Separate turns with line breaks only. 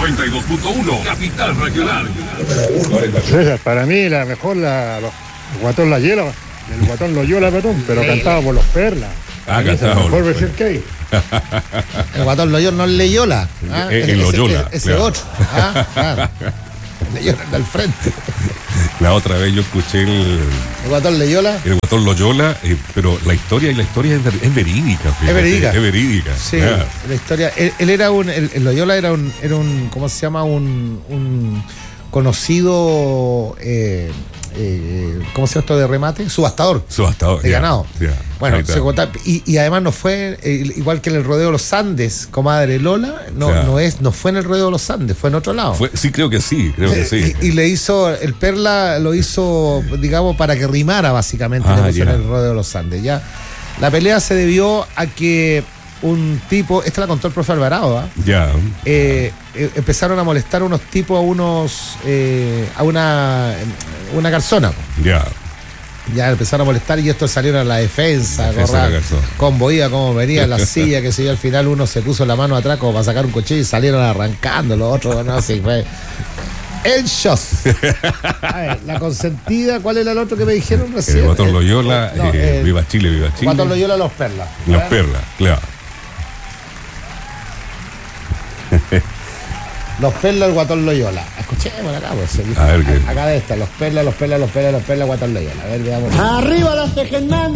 92.1 Capital Regional.
César, para mí la mejor el Guatón Loyola, el Guatón Loyola, perdón, pero cantado por los Perlas.
Cantado.
La mejor versión que hay.
El Guatón Loyola, no el Leyola.
El Loyola.
Ese
claro.
otro. Claro. Leyola al frente.
La otra vez yo escuché el
Guatón Leyola.
Guatón Loyola, pero la historia es verídica. Fíjate,
Es verídica.
Es verídica.
Sí,
Claro.
la historia. Él era el Loyola era un ¿cómo se llama? Un conocido, ¿cómo se llama esto de remate? Subastador de ganado.
Ya,
Bueno,
ahí está.
se contaba, y además no fue igual que en el rodeo de los Andes, comadre Lola,
Claro.
no fue en el rodeo de los Andes, fue en otro lado.
Sí, creo que sí.
Y le hizo, el Perla lo hizo, digamos, para que rimara básicamente
Ah,
le puso en
ya.
el rodeo de los Andes. Ya. La pelea se debió a que un tipo, esta la contó el profe Alvarado, ¿ah?
Ya.
Empezaron a molestar unos tipos a una garzona.
Ya.
Ya empezaron a molestar y esto salieron a la defensa,
Defensa de la garzona.
cómo iba, cómo venía, la silla, que se yo, al final uno se puso la mano atrás como para sacar un cuchillo y salieron arrancando, los otros, bueno, así fue. El show. A ver, la consentida, ¿cuál era el otro que me dijeron recién?
El Guatón Loyola,
no,
Viva Chile, Viva Chile.
Guatón Loyola, los Perlas.
Los Perlas, claro.
Los Perlas, el Guatón Loyola. Escuchemos acá, pues.
A ver qué.
Acá de esta, los Perlas, Guatón Loyola. A ver, veamos.
Arriba los Tejenman.